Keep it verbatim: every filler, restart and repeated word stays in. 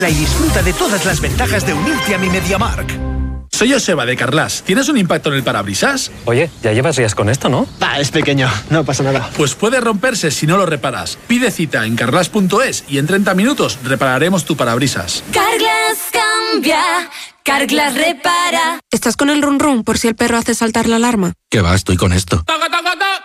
Y disfruta de todas las ventajas de unirte a mi MediaMarkt. Soy Joseba de Carglass. ¿Tienes un impacto en el parabrisas? Oye, ya llevas días con esto, ¿no? Ah, es pequeño, no pasa nada. Pues puede romperse si no lo reparas. Pide cita en carglass punto es y en treinta minutos repararemos tu parabrisas. Carglass cambia, Carglass repara. ¿Estás con el run run por si el perro hace saltar la alarma? Que va, estoy con esto. ¡Taca, taca, taca!